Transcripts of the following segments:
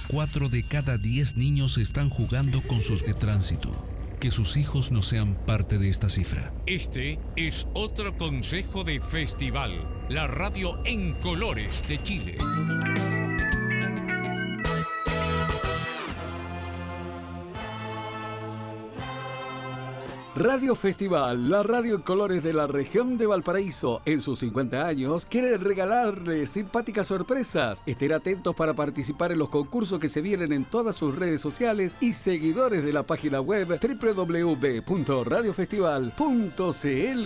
4 de cada 10 niños están jugando con sus de tránsito. Que sus hijos no sean parte de esta cifra. Este es otro consejo de Festival, la radio en colores de Chile. Radio Festival, la radio en colores de la región de Valparaíso, en sus 50 años, quiere regalarles simpáticas sorpresas. Estén atentos para participar en los concursos que se vienen en todas sus redes sociales y seguidores de la página web www.radiofestival.cl.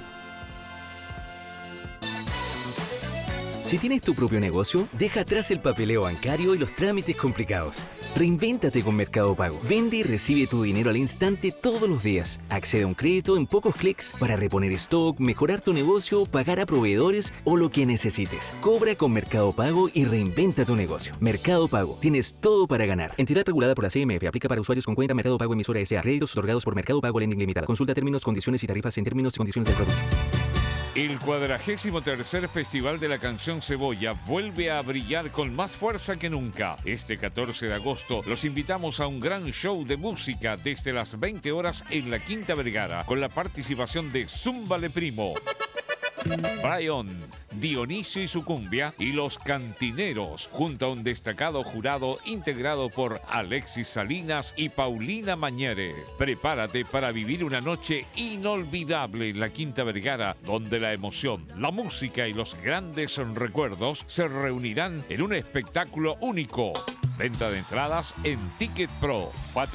Si tienes tu propio negocio, deja atrás el papeleo bancario y los trámites complicados. Reinvéntate con Mercado Pago. Vende y recibe tu dinero al instante todos los días. Accede a un crédito en pocos clics para reponer stock, mejorar tu negocio, pagar a proveedores o lo que necesites. Cobra con Mercado Pago y reinventa tu negocio. Mercado Pago. Tienes todo para ganar. Entidad regulada por la CMF. Aplica para usuarios con cuenta Mercado Pago emisora S.A. Créditos otorgados por Mercado Pago Lending Limitada. Consulta términos, condiciones y tarifas en términos y condiciones del producto. El 43º Festival de la Canción Cebolla vuelve a brillar con más fuerza que nunca. Este 14 de agosto los invitamos a un gran show de música desde las 20 horas en la Quinta Vergara, con la participación de Zúmbale Primo, Brian, Dionisio y su cumbia y Los Cantineros, junto a un destacado jurado integrado por Alexis Salinas y Paulina Mañere. Prepárate para vivir una noche inolvidable en la Quinta Vergara, donde la emoción, la música y los grandes recuerdos se reunirán en un espectáculo único. Venta de entradas en Ticket Pro,